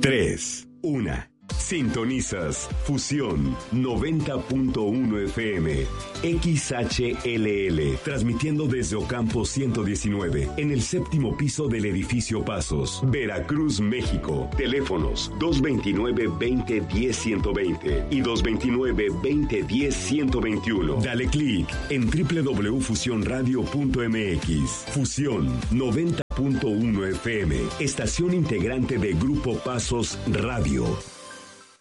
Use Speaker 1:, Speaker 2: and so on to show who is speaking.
Speaker 1: 3, 1. Sintonizas Fusión 90.1 FM XHLL, transmitiendo desde Ocampo 119, en el 7º piso del edificio Pasos, Veracruz, México. Teléfonos 229-2010-120 y 229-2010-121. Dale clic en www.fusionradio.mx. Fusión 90.1 FM, estación integrante de Grupo Pasos Radio.